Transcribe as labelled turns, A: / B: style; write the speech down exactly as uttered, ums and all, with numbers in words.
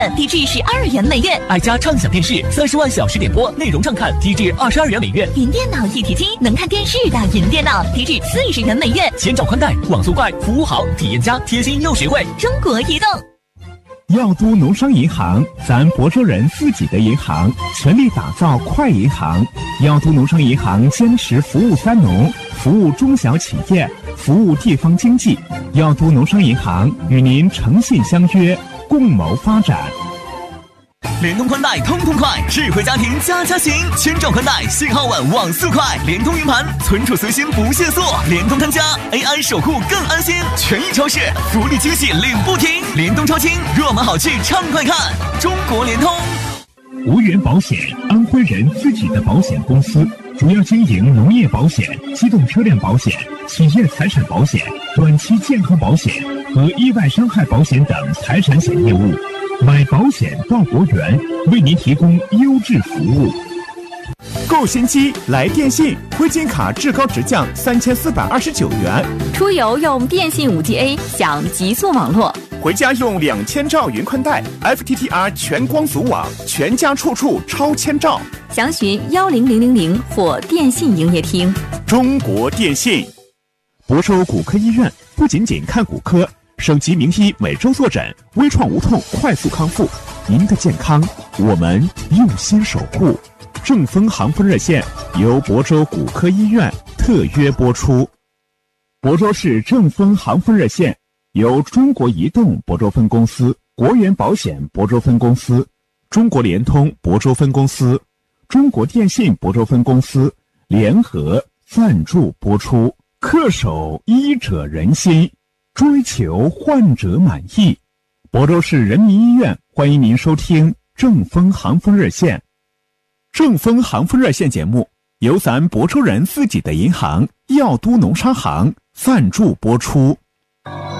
A: 低至十二元每月，
B: 爱家畅享电视三十万小时点播，内容畅看，低至二十二元每月。
A: 云电脑一体机，能看电视的云电脑，低至四十元每月。
B: 千兆宽带，网速快，服务好，体验佳，贴心又实惠。
A: 中国移动。
C: 耀都农商银行，咱亳州人自己的银行，全力打造快银行。耀都农商银行坚持服务三农，服务中小企业，服务地方经济。耀都农商银行与您诚信相约，共谋发展。
B: 联通宽带通通快，智慧家庭家家行，千兆宽带，信号稳，网速快，联通云盘，存储随心不限速，联通看家 A I 守护更安心，权益超市福利惊喜领不停，联通超轻，热门好剧畅快看，中国联通。
C: 无源保险，安徽人自己的保险公司，主要经营农业保险、机动车辆保险、企业财产保险、短期健康保险和意外伤害保险等财产险业务。买保险到国源，为您提供优质服务。
D: 购新机来电信，灰金卡至高直降三千四百二十九元。
E: 出游用电信 五 G A 享极速网络，
D: 回家用两千兆云宽带 F T T R 全光阻网，全家处处超千兆。
E: 详询幺零零零零或电信营业厅。
D: 中国电信。
C: 亳州骨科医院不仅仅看骨科，省级名医每周坐诊，微创无痛快速康复。您的健康，我们用心守护。正风航风热线由亳州骨科医院特约播出。亳州市正风航风热线由中国移动亳州分公司、国源保险亳州分公司、中国联通亳州分公司、中国电信亳州分公司联合赞助播出。恪守医者仁心，追求患者满意。亳州市人民医院欢迎您收听正风航风热线。正风航风热线节目由咱亳州人自己的银行耀都农商行赞助播出。